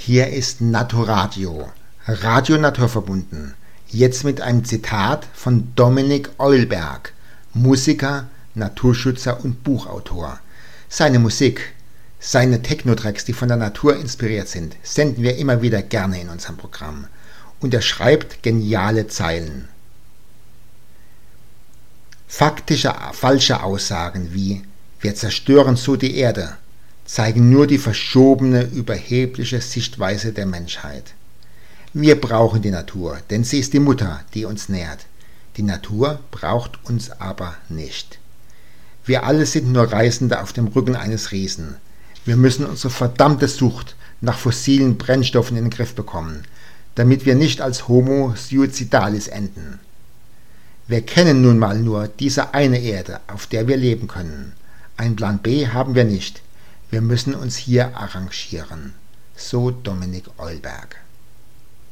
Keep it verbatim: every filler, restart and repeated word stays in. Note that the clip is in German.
Hier ist Naturadio, Radio naturverbunden. Jetzt mit einem Zitat von Dominik Eulberg, Musiker, Naturschützer und Buchautor. Seine Musik, seine Techno-Tracks, die von der Natur inspiriert sind, senden wir immer wieder gerne in unserem Programm. Und er schreibt geniale Zeilen. Faktische falsche Aussagen wie „Wir zerstören so die Erde" zeigen nur die verschobene, überhebliche Sichtweise der Menschheit. Wir brauchen die Natur, denn sie ist die Mutter, die uns nährt. Die Natur braucht uns aber nicht. Wir alle sind nur Reisende auf dem Rücken eines Riesen. Wir müssen unsere verdammte Sucht nach fossilen Brennstoffen in den Griff bekommen, damit wir nicht als Homo suicidalis enden. Wir kennen nun mal nur diese eine Erde, auf der wir leben können. Ein Plan B haben wir nicht. Wir müssen uns hier arrangieren. So Dominik Eulberg.